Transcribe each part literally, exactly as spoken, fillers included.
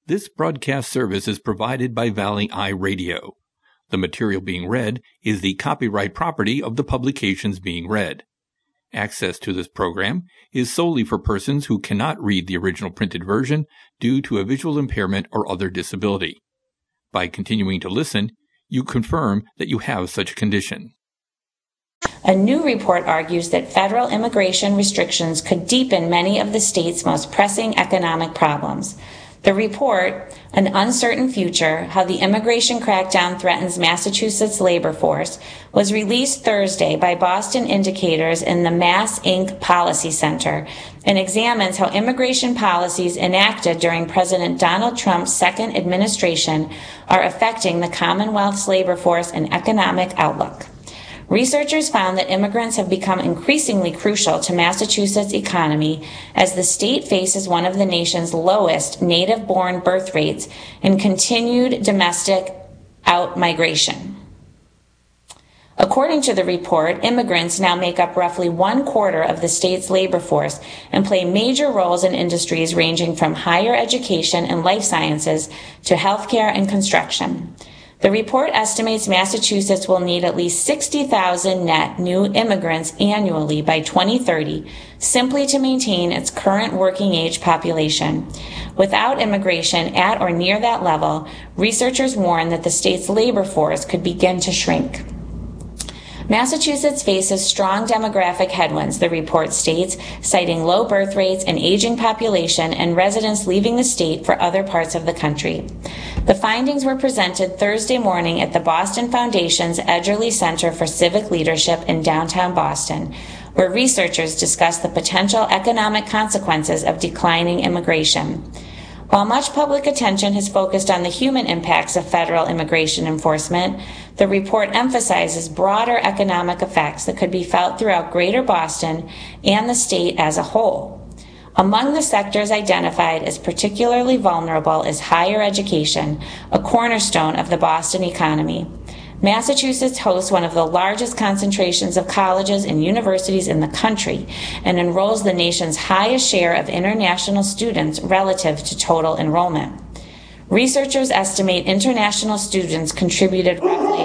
This broadcast service is provided by Valley Eye Radio. The material being read is the copyright property of the publications being read. Access to this program is solely for persons who cannot read the original printed version due to a visual impairment or other disability. By continuing to listen, you confirm that you have such a condition. A new report argues that federal immigration restrictions could deepen many of the state's most pressing economic problems. The report, An Uncertain Future, How the Immigration Crackdown Threatens Massachusetts Labor Force, was released Thursday by Boston Indicators in the Mass Incorporated Policy Center and examines how immigration policies enacted during President Donald Trump's second administration are affecting the Commonwealth's labor force and economic outlook. Researchers found that immigrants have become increasingly crucial to Massachusetts' economy as the state faces one of the nation's lowest native-born birth rates and continued domestic out-migration. According to the report, immigrants now make up roughly one quarter of the state's labor force and play major roles in industries ranging from higher education and life sciences to healthcare and construction. The report estimates Massachusetts will need at least sixty thousand net new immigrants annually by twenty thirty simply to maintain its current working age population. Without immigration at or near that level, researchers warn that the state's labor force could begin to shrink. Massachusetts faces strong demographic headwinds, the report states, citing low birth rates, an aging population, and residents leaving the state for other parts of the country. The findings were presented Thursday morning at the Boston Foundation's Edgerly Center for Civic Leadership in downtown Boston, where researchers discussed the potential economic consequences of declining immigration. While much public attention has focused on the human impacts of federal immigration enforcement, the report emphasizes broader economic effects that could be felt throughout Greater Boston and the state as a whole. Among the sectors identified as particularly vulnerable is higher education, a cornerstone of the Boston economy. Massachusetts hosts one of the largest concentrations of colleges and universities in the country and enrolls the nation's highest share of international students relative to total enrollment. Researchers estimate international students contributed roughly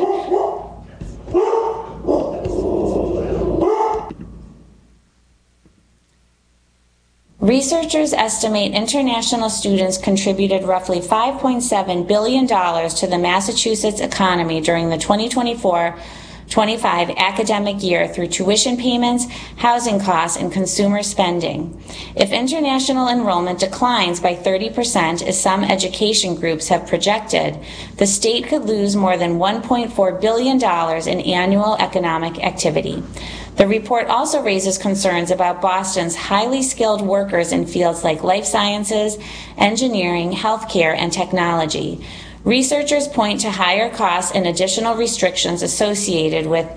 Researchers estimate international students contributed roughly five point seven billion dollars to the Massachusetts economy during the twenty twenty-four twenty-five academic year through tuition payments, housing costs, and consumer spending. If international enrollment declines by thirty percent, as some education groups have projected, the state could lose more than one point four billion dollars in annual economic activity. The report also raises concerns about Boston's highly skilled workers in fields like life sciences, engineering, healthcare, and technology. Researchers point to higher costs and additional restrictions associated with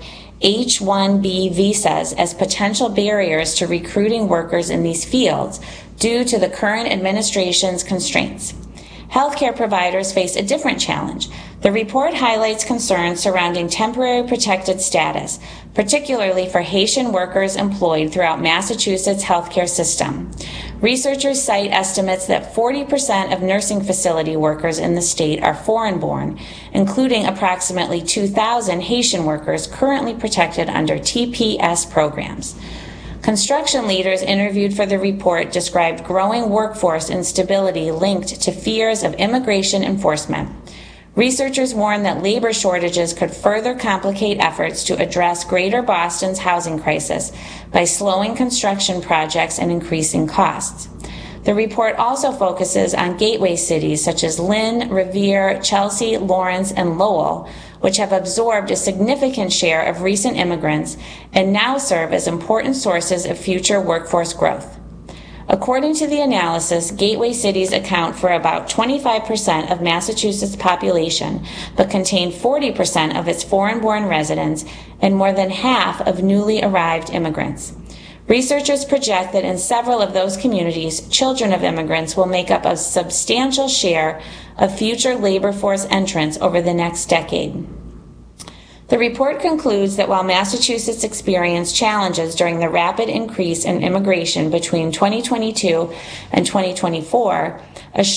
H one B visas as potential barriers to recruiting workers in these fields due to the current administration's constraints. Healthcare providers face a different challenge. The report highlights concerns surrounding temporary protected status, particularly for Haitian workers employed throughout Massachusetts' healthcare system. Researchers cite estimates that forty percent of nursing facility workers in the state are foreign-born, including approximately two thousand Haitian workers currently protected under T P S programs. Construction leaders interviewed for the report described growing workforce instability linked to fears of immigration enforcement. Researchers warn that labor shortages could further complicate efforts to address Greater Boston's housing crisis by slowing construction projects and increasing costs. The report also focuses on gateway cities such as Lynn, Revere, Chelsea, Lawrence, and Lowell, which have absorbed a significant share of recent immigrants and now serve as important sources of future workforce growth. According to the analysis, gateway cities account for about twenty-five percent of Massachusetts' population, but contain forty percent of its foreign-born residents and more than half of newly arrived immigrants. Researchers project that in several of those communities, children of immigrants will make up a substantial share of future labor force entrants over the next decade. The report concludes that while Massachusetts experienced challenges during the rapid increase in immigration between twenty twenty-two and twenty twenty-four, a